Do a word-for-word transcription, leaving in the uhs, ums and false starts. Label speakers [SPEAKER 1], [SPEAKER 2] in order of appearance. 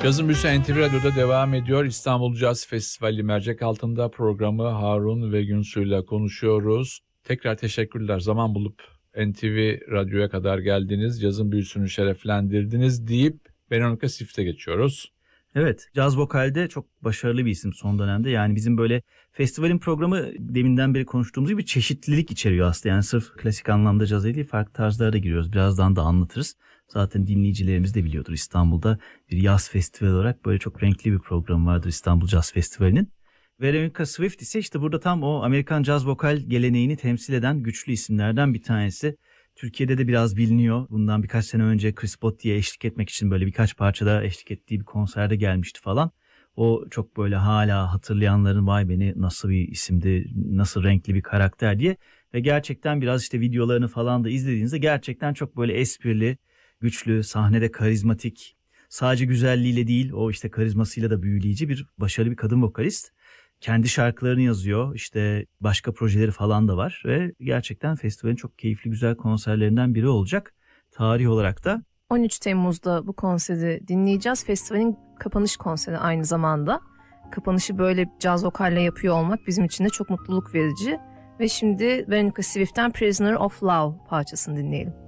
[SPEAKER 1] Cazın Büyüsü N T V Radyo'da devam ediyor. İstanbul Caz Festivali mercek altında programı Harun ve Günsu ile konuşuyoruz. Tekrar teşekkürler. Zaman bulup N T V Radyo'ya kadar geldiniz. Cazın büyüsünü şereflendirdiniz deyip Veronica Swift'e geçiyoruz.
[SPEAKER 2] Evet, caz vokalde çok başarılı bir isim son dönemde. Yani bizim böyle festivalin programı deminden beri konuştuğumuz gibi çeşitlilik içeriyor aslında. Yani sırf klasik anlamda caz değil, farklı tarzlara da giriyoruz. Birazdan da anlatırız. Zaten dinleyicilerimiz de biliyordur, İstanbul'da bir yaz festivali olarak böyle çok renkli bir program vardır İstanbul Caz Festivali'nin. Veronica Swift ise işte burada tam o Amerikan caz vokal geleneğini temsil eden güçlü isimlerden bir tanesi. Türkiye'de de biraz biliniyor. Bundan birkaç sene önce Chris Botti'ye eşlik etmek için böyle birkaç parçada eşlik ettiği bir konserde gelmişti falan. O çok böyle hala hatırlayanların vay beni nasıl bir isimdi, nasıl renkli bir karakter diye. Ve gerçekten biraz işte videolarını falan da izlediğinizde gerçekten çok böyle esprili, güçlü, sahnede karizmatik, sadece güzelliğiyle değil o işte karizmasıyla da büyüleyici bir başarılı bir kadın vokalist. Kendi şarkılarını yazıyor, işte başka projeleri falan da var ve gerçekten festivalin çok keyifli güzel konserlerinden biri olacak. Tarih olarak da
[SPEAKER 3] on üç Temmuz'da bu konseri dinleyeceğiz. Festivalin kapanış konseri aynı zamanda. Kapanışı böyle caz vokalle yapıyor olmak bizim için de çok mutluluk verici. Ve şimdi Veronica Swift'ten Prisoner of Love parçasını dinleyelim.